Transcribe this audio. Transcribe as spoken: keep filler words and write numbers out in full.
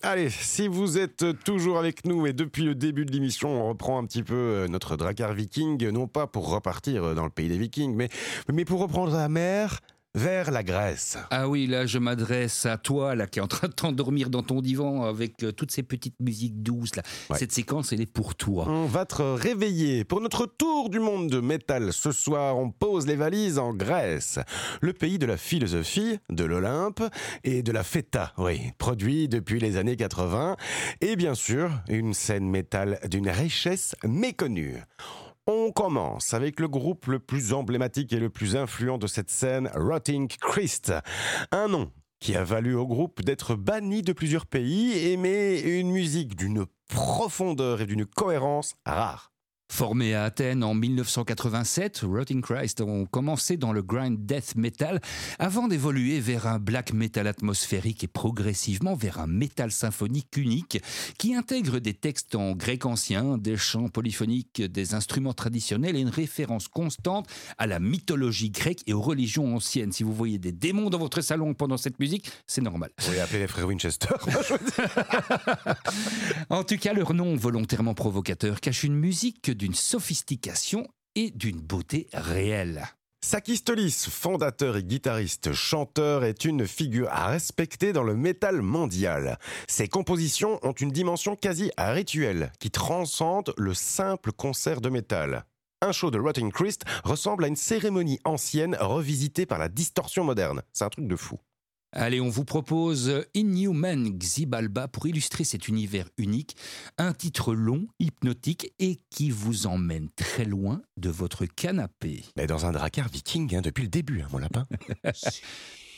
Allez, si vous êtes toujours avec nous et depuis le début de l'émission, on reprend un petit peu notre Drakkar Viking, non pas pour repartir dans le pays des Vikings, mais, mais pour reprendre la mer vers la Grèce. Ah oui, là je m'adresse à toi là qui est en train de t'endormir dans ton divan avec euh, toutes ces petites musiques douces là. Ouais. Cette séquence elle est pour toi. On va te réveiller pour notre tour du monde de métal. Ce soir, on pose les valises en Grèce, le pays de la philosophie, de l'Olympe et de la feta, oui, produit depuis les années quatre-vingts et bien sûr une scène métal d'une richesse méconnue. On commence avec le groupe le plus emblématique et le plus influent de cette scène, Rotting Christ. Un nom qui a valu au groupe d'être banni de plusieurs pays et met une musique d'une profondeur et d'une cohérence rares. Formés à Athènes en dix-neuf cent quatre-vingt-sept, Rotting Christ ont commencé dans le grind death metal avant d'évoluer vers un black metal atmosphérique et progressivement vers un metal symphonique unique qui intègre des textes en grec ancien, des chants polyphoniques, des instruments traditionnels et une référence constante à la mythologie grecque et aux religions anciennes. Si vous voyez des démons dans votre salon pendant cette musique, c'est normal. Vous pouvez appeler les frères Winchester. En tout cas, leur nom volontairement provocateur cache une musique d'une sophistication et d'une beauté réelle. Sakis Tolis, fondateur et guitariste chanteur, est une figure à respecter dans le métal mondial. Ses compositions ont une dimension quasi rituelle qui transcende le simple concert de métal. Un show de Rotting Christ ressemble à une cérémonie ancienne revisitée par la distorsion moderne. C'est un truc de fou. Allez, on vous propose Inhuman Xibalba pour illustrer cet univers unique, un titre long, hypnotique et qui vous emmène très loin de votre canapé. Mais dans un Drakkar Viking, hein, depuis le début, hein, mon lapin.